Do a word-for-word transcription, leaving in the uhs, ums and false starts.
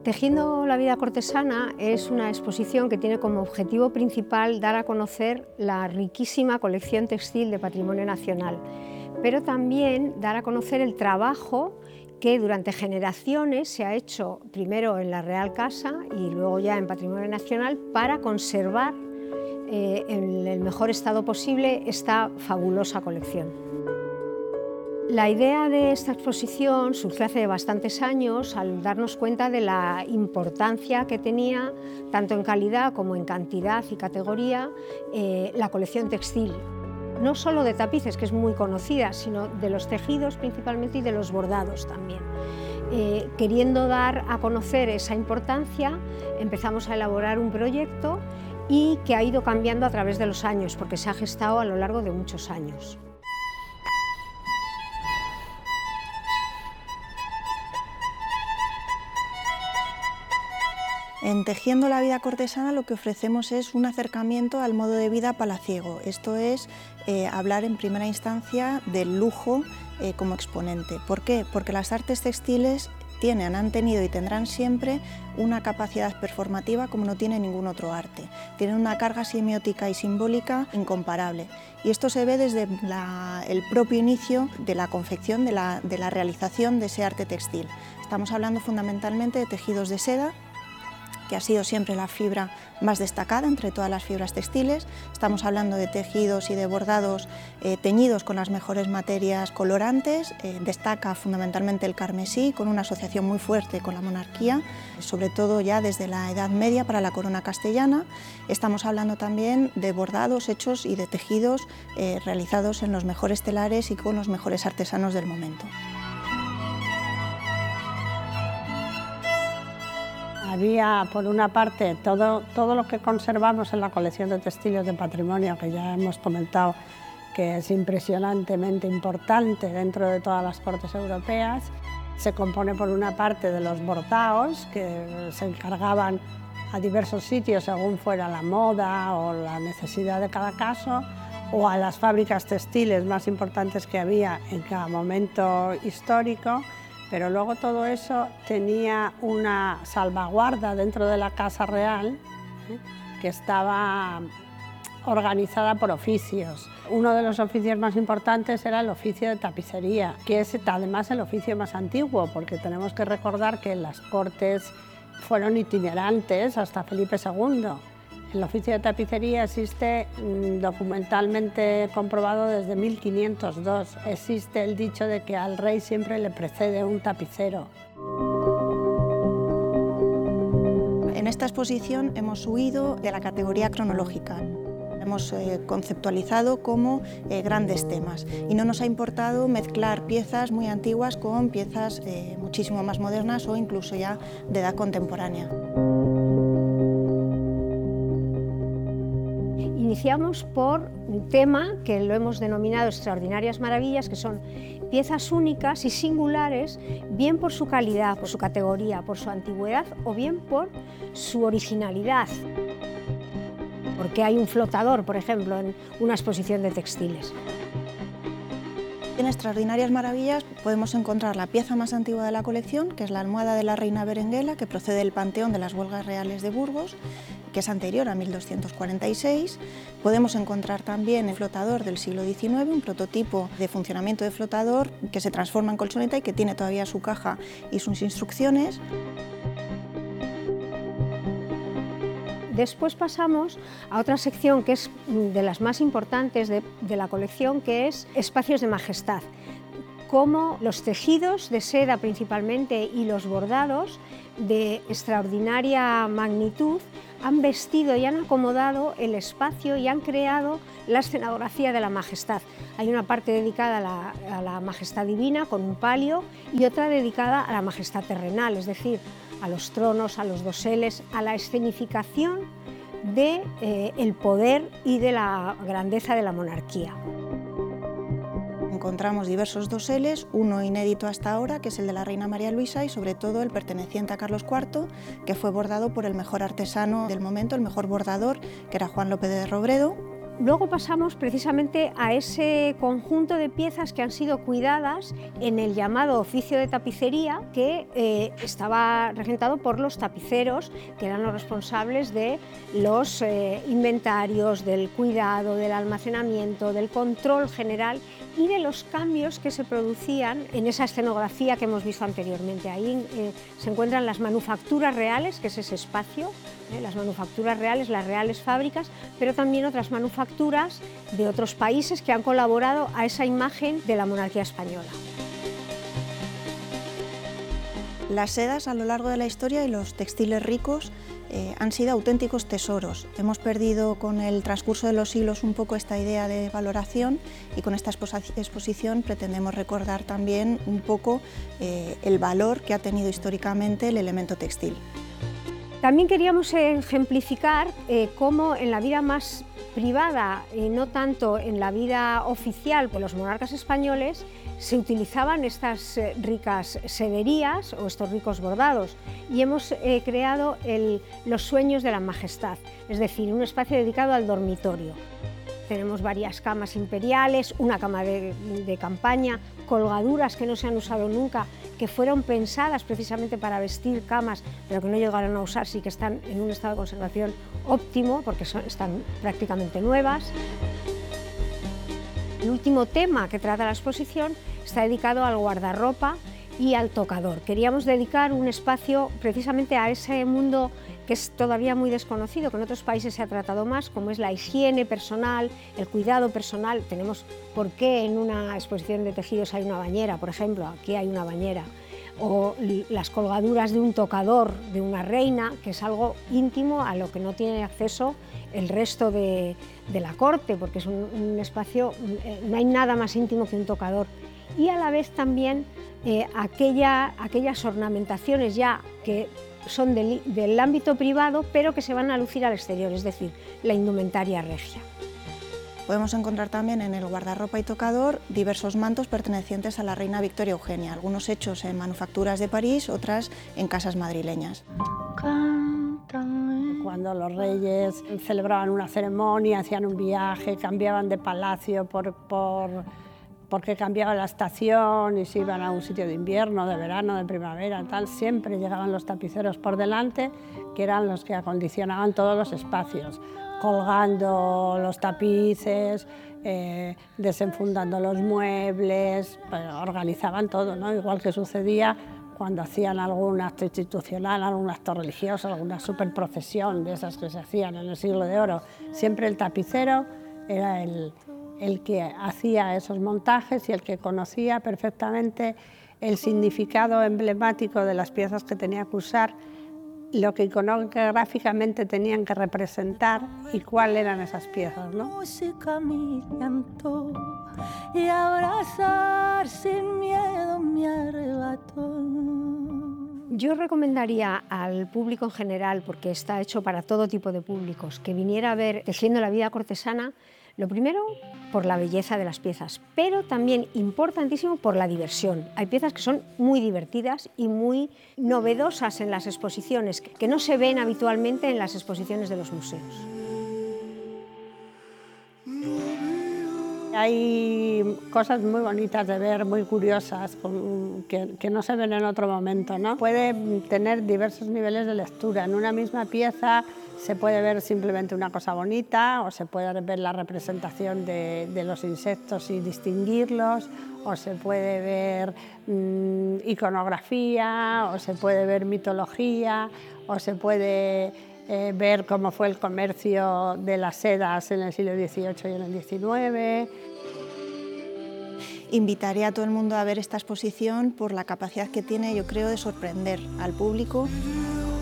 Tejiendo la vida cortesana es una exposición que tiene como objetivo principal dar a conocer la riquísima colección textil de Patrimonio Nacional, pero también dar a conocer el trabajo que durante generaciones se ha hecho primero en la Real Casa y luego ya en Patrimonio Nacional para conservar eh, en el mejor estado posible esta fabulosa colección. La idea de esta exposición surgió hace bastantes años al darnos cuenta de la importancia que tenía, tanto en calidad como en cantidad y categoría, eh, la colección textil. No solo de tapices, que es muy conocida, sino de los tejidos principalmente y de los bordados también. Eh, queriendo dar a conocer esa importancia, empezamos a elaborar un proyecto y que ha ido cambiando a través de los años, porque se ha gestado a lo largo de muchos años. En Tejiendo la vida cortesana lo que ofrecemos es un acercamiento al modo de vida palaciego, esto es eh, hablar en primera instancia del lujo eh, como exponente. ¿Por qué? Porque las artes textiles tienen, han tenido y tendrán siempre una capacidad performativa como no tiene ningún otro arte. Tienen una carga semiótica y simbólica incomparable y esto se ve desde la, el propio inicio de la confección, de la, de la realización de ese arte textil. Estamos hablando fundamentalmente de tejidos de seda, que ha sido siempre la fibra más destacada entre todas las fibras textiles. Estamos hablando de tejidos y de bordados eh, teñidos con las mejores materias colorantes. Eh, destaca fundamentalmente el carmesí, con una asociación muy fuerte con la monarquía, sobre todo ya desde la Edad Media para la corona castellana. Estamos hablando también de bordados hechos y de tejidos eh, realizados en los mejores telares y con los mejores artesanos del momento. Había, por una parte, todo, todo lo que conservamos en la colección de textiles de patrimonio, que ya hemos comentado que es impresionantemente importante dentro de todas las cortes europeas. Se compone, por una parte, de los bordados, que se encargaban a diversos sitios según fuera la moda o la necesidad de cada caso, o a las fábricas textiles más importantes que había en cada momento histórico. Pero luego todo eso tenía una salvaguarda dentro de la Casa Real, ¿eh? que estaba organizada por oficios. Uno de los oficios más importantes era el oficio de tapicería, que es además el oficio más antiguo, porque tenemos que recordar que las cortes fueron itinerantes hasta Felipe segundo. El oficio de tapicería existe documentalmente comprobado desde mil quinientos dos. Existe el dicho de que al rey siempre le precede un tapicero. En esta exposición hemos huido de la categoría cronológica. Hemos eh, conceptualizado como eh, grandes temas y no nos ha importado mezclar piezas muy antiguas con piezas eh, muchísimo más modernas o incluso ya de edad contemporánea. Iniciamos por un tema que lo hemos denominado Extraordinarias Maravillas, que son piezas únicas y singulares, bien por su calidad, por su categoría, por su antigüedad o bien por su originalidad. Porque hay un flotador, por ejemplo, en una exposición de textiles. En Extraordinarias Maravillas podemos encontrar la pieza más antigua de la colección, que es la almohada de la reina Berenguela, que procede del Panteón de las Huelgas Reales de Burgos, que es anterior a mil doscientos cuarenta y seis. Podemos encontrar también el flotador del siglo diecinueve, un prototipo de funcionamiento de flotador que se transforma en colchoneta y que tiene todavía su caja y sus instrucciones. Después pasamos a otra sección que es de las más importantes de, de la colección, que es Espacios de Majestad. Cómo los tejidos de seda principalmente y los bordados de extraordinaria magnitud han vestido y han acomodado el espacio y han creado la escenografía de la majestad. Hay una parte dedicada a la, a la majestad divina con un palio y otra dedicada a la majestad terrenal, es decir, a los tronos, a los doseles, a la escenificación del de, eh, poder y de la grandeza de la monarquía. Encontramos diversos doseles, uno inédito hasta ahora, que es el de la reina María Luisa, y sobre todo el perteneciente a Carlos cuarto, que fue bordado por el mejor artesano del momento, el mejor bordador, que era Juan López de Robredo. Luego pasamos precisamente a ese conjunto de piezas que han sido cuidadas en el llamado oficio de tapicería, que eh, estaba regentado por los tapiceros, que eran los responsables de los eh, inventarios, del cuidado, del almacenamiento, del control general y de los cambios que se producían en esa escenografía que hemos visto anteriormente. Ahí eh, se encuentran las manufacturas reales, que es ese espacio, eh, las manufacturas reales, las reales fábricas, pero también otras manufacturas de otros países que han colaborado a esa imagen de la monarquía española. Las sedas a lo largo de la historia y los textiles ricos eh, han sido auténticos tesoros. Hemos perdido con el transcurso de los siglos un poco esta idea de valoración y con esta exposición pretendemos recordar también un poco eh, el valor que ha tenido históricamente el elemento textil. También queríamos ejemplificar eh, cómo en la vida más privada y no tanto en la vida oficial por los monarcas españoles se utilizaban estas eh, ricas sederías o estos ricos bordados y hemos eh, creado el, los sueños de la majestad, es decir, un espacio dedicado al dormitorio. Tenemos varias camas imperiales, una cama de, de campaña, colgaduras que no se han usado nunca, que fueron pensadas precisamente para vestir camas, pero que no llegaron a usar, sí que están en un estado de conservación óptimo, porque son, están prácticamente nuevas. El último tema que trata la exposición está dedicado al guardarropa y al tocador. Queríamos dedicar un espacio precisamente a ese mundo que es todavía muy desconocido, que en otros países se ha tratado más, como es la higiene personal, el cuidado personal. Tenemos por qué en una exposición de tejidos hay una bañera, por ejemplo, aquí hay una bañera, o las colgaduras de un tocador de una reina, que es algo íntimo a lo que no tiene acceso el resto de, de la corte, porque es un, un espacio, no hay nada más íntimo que un tocador. Y a la vez también eh, aquella, aquellas ornamentaciones ya que son del, del ámbito privado, pero que se van a lucir al exterior, es decir, la indumentaria regia. Podemos encontrar también en el guardarropa y tocador diversos mantos pertenecientes a la reina Victoria Eugenia, algunos hechos en manufacturas de París, otras en casas madrileñas. Cuando los reyes celebraban una ceremonia, hacían un viaje, cambiaban de palacio por... por porque cambiaba la estación y se iban a un sitio de invierno, de verano, de primavera, tal, siempre llegaban los tapiceros por delante, que eran los que acondicionaban todos los espacios, colgando los tapices, eh, desenfundando los muebles, bueno, organizaban todo, ¿no? Igual que sucedía cuando hacían algún acto institucional, algún acto religioso, alguna superprocesión de esas que se hacían en el siglo de oro. Siempre el tapicero era el... el que hacía esos montajes y el que conocía perfectamente el significado emblemático de las piezas que tenía que usar, lo que iconográficamente tenían que representar y cuáles eran esas piezas, ¿no? Y abrazar sin miedo me arrebató. Yo recomendaría al público en general, porque está hecho para todo tipo de públicos, que viniera a ver Tejiendo la vida cortesana. Lo primero, por la belleza de las piezas, pero también importantísimo por la diversión. Hay piezas que son muy divertidas y muy novedosas en las exposiciones, que no se ven habitualmente en las exposiciones de los museos. Hay cosas muy bonitas de ver, muy curiosas, que, que no se ven en otro momento, ¿no? Puede tener diversos niveles de lectura. En una misma pieza se puede ver simplemente una cosa bonita, o se puede ver la representación de, de los insectos y distinguirlos, o se puede ver mmm, iconografía, o se puede ver mitología, o se puede eh, ver cómo fue el comercio de las sedas en el siglo dieciocho y en el diecinueve. Invitaría a todo el mundo a ver esta exposición por la capacidad que tiene, yo creo, de sorprender al público.